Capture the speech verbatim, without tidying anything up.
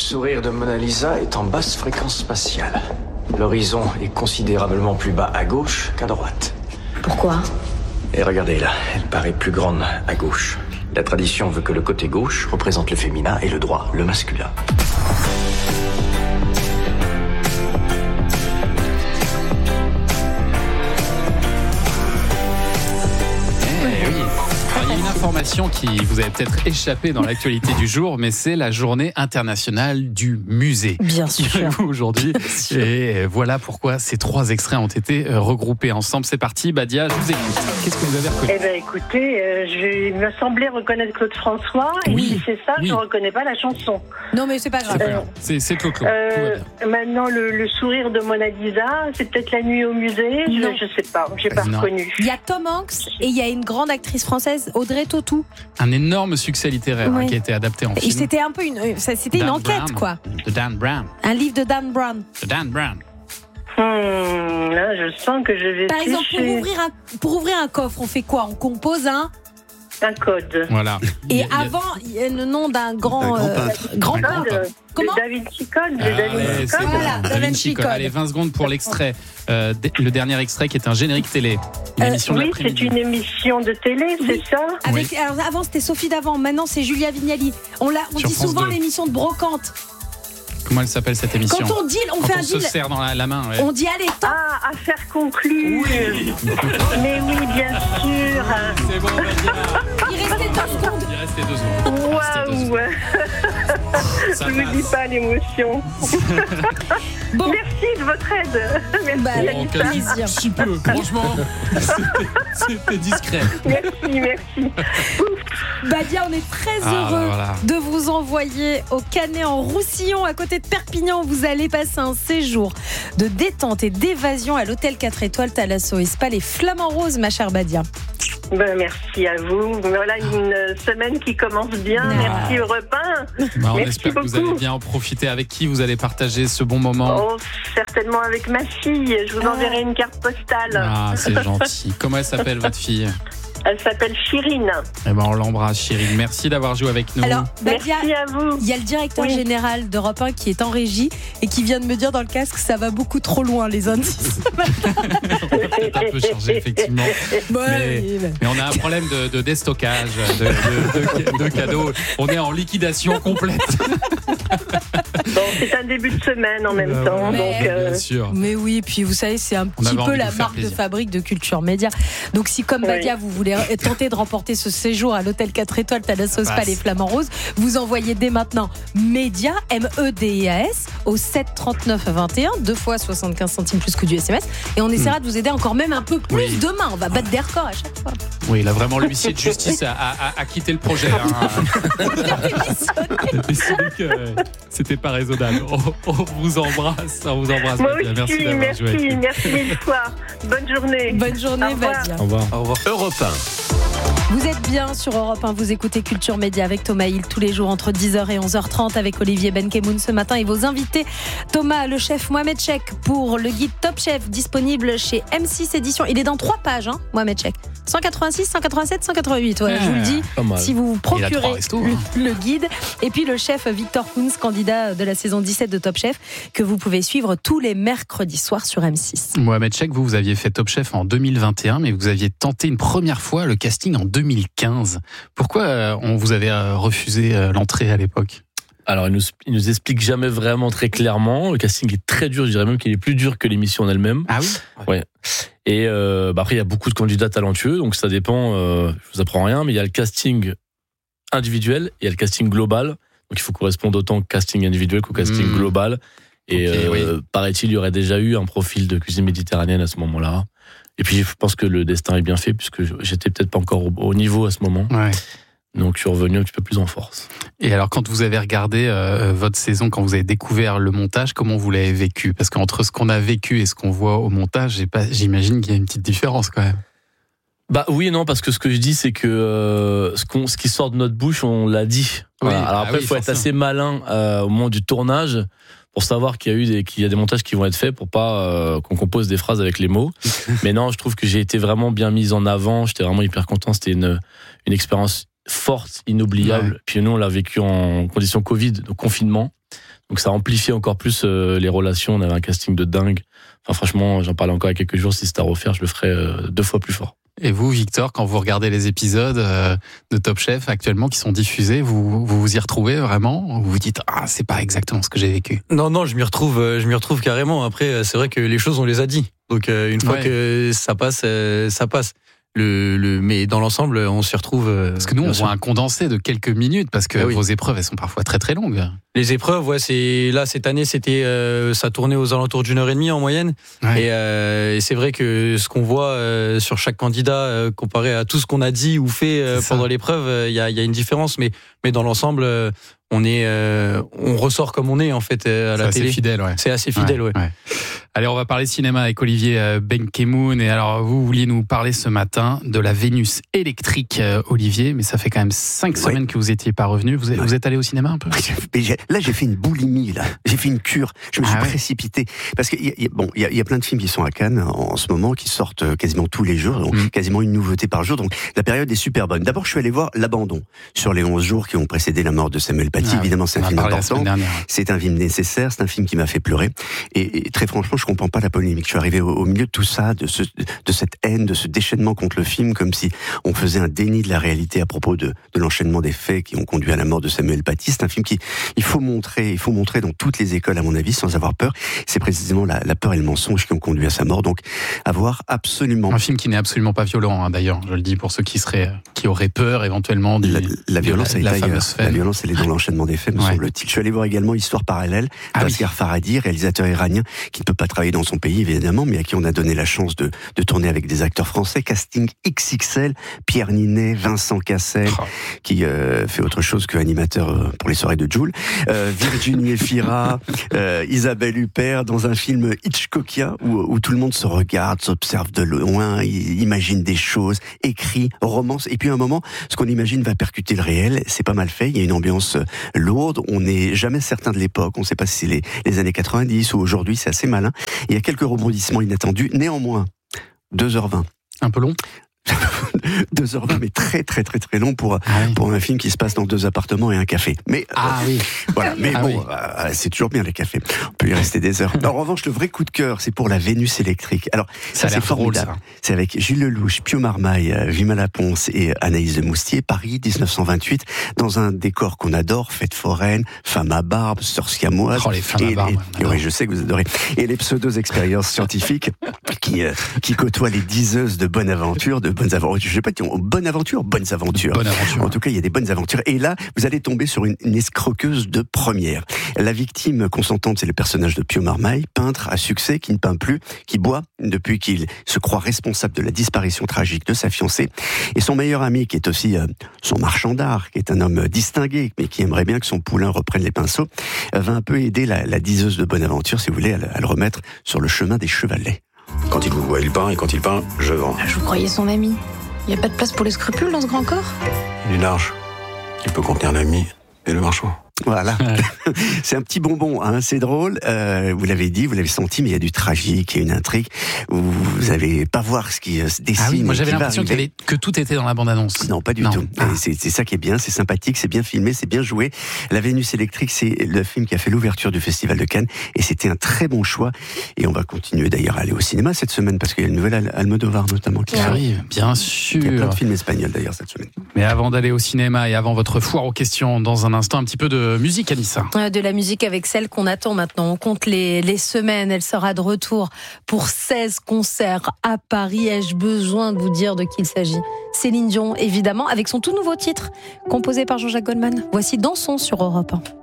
sourire de Mona Lisa est en basse fréquence spatiale. L'horizon est considérablement plus bas à gauche qu'à droite. Pourquoi ? Et regardez là, elle paraît plus grande à gauche. La tradition veut que le côté gauche représente le féminin et le droit, le masculin. Information qui vous avait peut-être échappé dans l'actualité du jour, mais c'est la journée internationale du musée. Bien sûr. Aujourd'hui. Et voilà pourquoi ces trois extraits ont été regroupés ensemble. C'est parti, Badia, je vous écoute. Qu'est-ce que vous avez reconnu ? Eh bien, écoutez, euh, je, il me semblait reconnaître Claude François, et oui, si c'est ça, oui. je ne reconnais pas la chanson. Non, mais c'est pas grave. C'est, pas grave. c'est, c'est Claude Claude. Euh, Tout va bien. maintenant, le, le sourire de Mona Lisa, c'est peut-être La nuit au musée, je Non. ne sais pas, je n'ai pas Non. reconnu. Il y a Tom Hanks et il y a une grande actrice française, Audrey Tautou. Un énorme succès littéraire Oui. hein, qui a été adapté en Et film. c'était un peu une, ça, c'était Dan une enquête, Brown. quoi. De Dan Brown. Un livre de Dan Brown. De Dan Brown. Hmm, là, je sens que je vais Par exemple, pour toucher ouvrir, un, pour ouvrir un coffre, on fait quoi ? On compose un. un code. Voilà. Et Il y a- avant, il y a le nom d'un grand, D'un grand euh, peintre. grand Un grand peintre. peintre. Comment ? Le Da Vinci Code, Ah le Da Vinci ouais, c'est Code. bon. Voilà, Da Da Vinci Vinci Code. Code. Allez, vingt secondes pour l'extrait. Euh, le dernier extrait qui est un générique télé. Une Euh, émission de Oui, l'après-midi. c'est une émission de télé, c'est ça ? Avec, alors avant c'était Sophie Davant, maintenant c'est Julia Vignali. On, l'a, on Sur dit France souvent deux. l'émission de brocante. Comment elle s'appelle cette émission ? Quand on deal, on Quand fait on un se deal. serre dans la, la main. Ouais. On dit allez, temps. Ah, affaire conclue. Mais oui, bien sûr. C'est bon, Badia. Il restait deux secondes. Il restait deux secondes. Il restait deux Waouh. secondes. Ça Je vous dis passe. pas l'émotion. Bon, Merci de votre aide. Merci, bah, avec Anissa. plaisir. Un petit peu, franchement. C'était, c'était discret. Merci, merci. Badia, on est très Ah, heureux voilà. de vous envoyer au Canet en Roussillon, à côté de Perpignan. Vous allez passer un séjour de détente et d'évasion à l'hôtel quatre étoiles Thalasso et Spa les Flamants Roses, ma chère Badia. Ben, merci à vous. Voilà une semaine qui commence bien. Ah. Merci Europe un. Bah, on Merci espère que vous beaucoup. allez bien en profiter. Avec qui vous allez partager ce bon moment ? Oh, certainement avec ma fille. Je vous Ah. enverrai une carte postale. Ah, c'est gentil. Comment elle s'appelle, votre fille ? Elle s'appelle Chirine. Eh ben, on l'embrasse, Chirine. Merci d'avoir joué avec nous. Alors, Badia, Merci à vous. il y a le directeur Oui. général d'Europe un qui est en régie et qui vient de me dire dans le casque que ça va beaucoup trop loin, les indices. On va peut-être un peu changer, effectivement. Ouais, Mais- Mais on a un problème de, de déstockage, de, de- de- de cadeaux. On est en liquidation complète. Bon, c'est un début de semaine en même Ah, temps. Mais- Donc, euh, Bien sûr. Mais oui, puis vous savez, c'est un On petit avait peu envie de la vous faire marque de plaisir. fabrique de Culture Média. Donc si comme Oui. Badia, vous voulez tenter de remporter ce séjour à l'hôtel quatre étoiles Thalasso Spa passe. les Flamants Roses, vous envoyez dès maintenant Média, M E D I A S, au sept trente-neuf vingt et un, deux fois soixante-quinze centimes plus que du S M S. Et on essaiera de vous aider encore même un peu plus Oui. demain. On va battre des records à chaque fois. Oui, là, vraiment, l'huissier de justice a, a- a- a quitté le projet. Hein. Il a décidé que c'était pas raisonnable. On, on vous embrasse. On vous embrasse. moi Badia. aussi, d'avoir merci, joué avec nous. merci mille fois. Bonne journée. Bonne journée, Au revoir. Badia. Au revoir. Au revoir. Europe un. Vous êtes bien sur Europe un, vous écoutez Culture Média avec Thomas Hill tous les jours entre dix heures et onze heures trente avec Olivier Benkemoun ce matin et vos invités. Thomas, le chef Mohamed Chek pour le guide Top Chef disponible chez M six Éditions. Il est dans trois pages, hein, Mohamed Chek. cent quatre-vingt-six, cent quatre-vingt-sept, cent quatre-vingt-huit. Ouais, je vous le dis, Pas mal. si vous vous Il a trois procurez restos, le, hein. le guide. Et puis le chef Victor Kunz, candidat de la saison dix-sept de Top Chef, que vous pouvez suivre tous les mercredis soirs sur M six. Mohamed Chek, vous, vous aviez fait Top Chef en deux mille vingt et un, mais vous aviez tenté une première fois le casting en deux mille quinze. Pourquoi euh, on vous avait euh, refusé euh, l'entrée à l'époque ? Alors, il nous, il nous explique jamais vraiment très clairement. Le casting est très dur, je dirais même qu'il est plus dur que l'émission en elle-même. Ah oui ? Ouais. Et euh, bah après, il y a beaucoup de candidats talentueux, donc ça dépend. Euh, je vous apprends rien, mais il y a le casting individuel et il y a le casting global. Donc, il faut correspondre autant au casting individuel qu'au casting Mmh. global. Et Ok, euh, oui. paraît-il, il y aurait déjà eu un profil de cuisine méditerranéenne à ce moment-là. Et puis, je pense que le destin est bien fait, puisque j'étais peut-être pas encore au, au niveau à ce moment. Ouais. Donc, je suis revenu un petit peu plus en force. Et alors, quand vous avez regardé euh, votre saison, quand vous avez découvert le montage, comment vous l'avez vécu ? Parce qu'entre ce qu'on a vécu et ce qu'on voit au montage, j'ai pas, j'imagine qu'il y a une petite différence quand même. Bah oui et non, parce que ce que je dis, c'est que euh, ce, qu'on, ce qui sort de notre bouche, on l'a dit. Voilà. Oui, Alors bah après, il oui, faut être forcément. assez malin euh, au moment du tournage pour savoir qu'il y a eu des, qu'il y a des montages qui vont être faits pour pas euh, qu'on compose des phrases avec les mots. Mais non, je trouve que j'ai été vraiment bien mise en avant. J'étais vraiment hyper content. C'était une, une expérience forte, inoubliable. Ouais. Puis nous, on l'a vécu en conditions Covid, de confinement. Donc ça amplifie encore plus euh, les relations. On avait un casting de dingue. Enfin, franchement, j'en parlais encore il y a quelques jours. Si c'était à refaire, je le ferais euh, deux fois plus fort. Et vous, Victor, quand vous regardez les épisodes euh, de Top Chef actuellement qui sont diffusés, vous vous, vous y retrouvez vraiment? Vous vous dites, ah, c'est pas exactement ce que j'ai vécu? Non, non, je m'y retrouve, je m'y retrouve carrément. Après, c'est vrai que les choses, on les a dit. Donc, une fois Ouais. que ça passe, ça passe. Le, le, mais dans l'ensemble, on s'y retrouve. Parce que nous, on bien voit sûr. un condensé de quelques minutes, parce que Ah oui. vos épreuves, elles sont parfois très très longues. Les épreuves, ouais, c'est là cette année, c'était euh, ça tournait aux alentours d'une heure et demie en moyenne. Ouais. Et, euh, et c'est vrai que ce qu'on voit euh, sur chaque candidat, euh, comparé à tout ce qu'on a dit ou fait euh, C'est ça. pendant l'épreuve, il euh, y, a, y a une différence. Mais, mais dans l'ensemble, euh, on est, euh, on ressort comme on est en fait euh, à C'est la assez télé. fidèle, ouais. C'est assez fidèle, ouais. ouais. Allez, on va parler cinéma avec Olivier euh, Benkemoun. Et alors, vous vouliez nous parler ce matin de la Vénus électrique, euh, Olivier, mais ça fait quand même cinq Ouais. semaines que vous étiez pas revenu. Vous êtes, Ouais. vous êtes allé au cinéma un peu? Mais j'ai- Là, j'ai fait une boulimie, là. J'ai fait une cure. Je me suis Ah ouais. précipité. Parce que, y a- y a- bon, il y, a- y a plein de films qui sont à Cannes en, en ce moment, qui sortent euh, quasiment tous les jours, donc Mm. quasiment une nouveauté par jour. Donc, la période est super bonne. D'abord, je suis allé voir L'Abandon, sur les onze jours qui ont précédé la mort de Samuel Paty. Ah oui. Évidemment, c'est On un en a film parlé la important. semaine dernière. C'est un film nécessaire, c'est un film qui m'a fait pleurer. Et, et très franchement, je comprends pas la polémique. Je suis arrivé au, au milieu de tout ça, de, ce, de cette haine, de ce déchaînement contre le film, comme si on faisait un déni de la réalité à propos de, de l'enchaînement des faits qui ont conduit à la mort de Samuel Paty. C'est un film qui, il faut montrer, il faut montrer dans toutes les écoles, à mon avis, sans avoir peur. C'est précisément la, la peur et le mensonge qui ont conduit à sa mort. Donc, avoir absolument Un film qui n'est absolument pas violent, hein, d'ailleurs. Je le dis pour ceux qui seraient, qui auraient peur éventuellement du, La, la violence, de elle la, est la ailleurs. fameuse La femme. violence, elle est dans l'enchaînement des faits, me Ouais. semble-t-il. Je suis allé voir également Histoire parallèle Ah d'Asghar oui. Farhadi, réalisateur iranien, qui ne peut pas travailler dans son pays, évidemment, mais à qui on a donné la chance de, de tourner avec des acteurs français. Casting X X L, Pierre Ninet, Vincent Cassel, Oh. qui euh, fait autre chose que animateur euh, pour les soirées de Joule, euh, Virginie Efira, euh, Isabelle Huppert, dans un film Hitchcockien où, où tout le monde se regarde, s'observe de loin, i- imagine des choses, écrit, romance, et puis à un moment, ce qu'on imagine va percuter le réel. C'est pas mal fait, il y a une ambiance euh, lourde, on n'est jamais certain de l'époque, on ne sait pas si c'est les, les années quatre-vingt-dix ou aujourd'hui, c'est assez malin. Il y a quelques rebondissements inattendus, néanmoins, deux heures vingt. Un peu long. deux heures vingt, mais très très très très long pour, Ah oui. pour un film qui se passe dans deux appartements et un café. Mais Ah euh, oui. voilà, mais Ah bon, oui. euh, c'est toujours bien les cafés. On peut y rester des heures. En revanche, le vrai coup de cœur, c'est pour la Vénus électrique. Alors, Ça a ça, l'air c'est drôle, formidable. ça. C'est avec Gilles Lelouch, Pio Marmaille, euh, Vimala Ponce et Anaïs de Moustier, Paris, dix-neuf cent vingt-huit, dans un décor qu'on adore, fête foraine, femme à barbe, sœur siamoise. Oh, les femmes à et, barbe, et- on adore. oui, je sais que vous adorez. Et les pseudo-expériences scientifiques qui, euh, qui côtoient les diseuses de bonne aventure, de bonnes aventures. Je sais pas, bonne aventure, bonnes aventures. Bonne aventure. En tout cas, il y a des bonnes aventures. Et là, vous allez tomber sur une, une escroqueuse de première. La victime consentante, c'est le personnage de Pio Marmaille, peintre à succès, qui ne peint plus, qui boit depuis qu'il se croit responsable de la disparition tragique de sa fiancée. Et son meilleur ami, qui est aussi euh, son marchand d'art, qui est un homme distingué, mais qui aimerait bien que son poulain reprenne les pinceaux, euh, va un peu aider la, la diseuse de bonne aventure, si vous voulez, à, le- à le remettre sur le chemin des chevalets. Quand il vous voit, il peint, et quand il peint, je vends. Je vous croyais son ami. Y a pas de place pour les scrupules dans ce grand corps? Il est large. Il peut contenir l'ami et le marchand. Voilà. C'est un petit bonbon, hein, c'est drôle. Euh, vous l'avez dit, vous l'avez senti, mais il y a du tragique, il y a une intrigue. Vous, vous allez pas voir ce qui euh, se dessine. Ah oui, moi et j'avais qui va l'impression qu'il y arriver. avait, que tout était dans la bande-annonce. Non, pas du Non. tout. Ah. Et C'est c'est ça qui est bien, c'est sympathique, c'est bien filmé, c'est bien joué. La Vénus électrique, c'est le film qui a fait l'ouverture du Festival de Cannes, et c'était un très bon choix. Et on va continuer d'ailleurs à aller au cinéma cette semaine, parce qu'il y a une nouvelle Al- Almodovar notamment qui Qui arrive. arrive, bien Il y a plein sûr. de films espagnols d'ailleurs cette semaine. Mais avant d'aller au cinéma et avant votre foire aux questions, dans un instant, un petit peu de musique, Anissa. Euh, De la musique avec celle qu'on attend maintenant. On compte les, les semaines. Elle sera de retour pour seize concerts à Paris. Ai-je besoin de vous dire de qui il s'agit? Céline Dion, évidemment, avec son tout nouveau titre, composé par Jean-Jacques Goldman. Voici Dansons sur Europe un.